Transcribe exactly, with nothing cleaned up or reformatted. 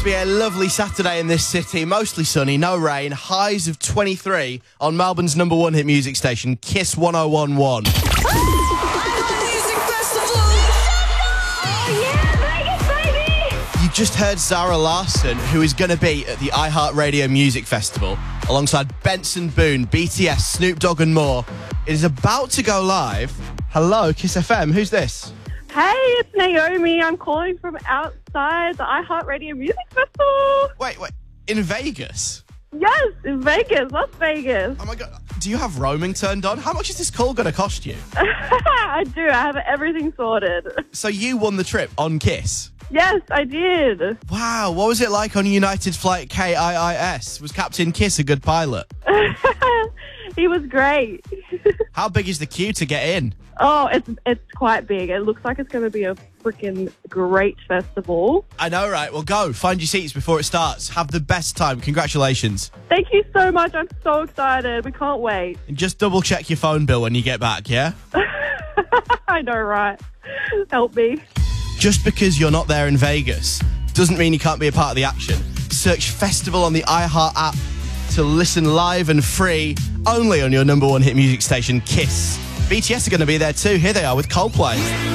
to be a lovely Saturday in this city. Mostly sunny, no rain, highs of twenty-three on Melbourne's number one hit music station, Kiss one oh one one. You just heard Zara Larsson, who is going to be at the iHeartRadio Music Festival alongside Benson Boone, B T S, Snoop Dogg and more. It is about to go live. Hello, Kiss F M. Who's this? Hey, it's Naomi. I'm calling from outside the iHeartRadio Music Festival. Wait, wait. In Vegas? Yes, in Vegas, Las Vegas. Oh my God. Do you have roaming turned on? How much is this call going to cost you? I do. I have everything sorted. So you won the trip on Kiss? Yes, I did. Wow. What was it like on United Flight K I I S? Was Captain Kiss a good pilot? He was great. How big is the queue to get in? Oh, it's it's quite big. It looks like it's going to be a freaking great festival. I know, right? Well, go. Find your seats before it starts. Have the best time. Congratulations. Thank you so much. I'm so excited. We can't wait. And just double check your phone bill when you get back, yeah? I know, right? Help me. Just because you're not there in Vegas doesn't mean you can't be a part of the action. Search Festival on the iHeart app to listen live and free only on your number one hit music station, Kiss. B T S are going to be there too. Here they are with Coldplay.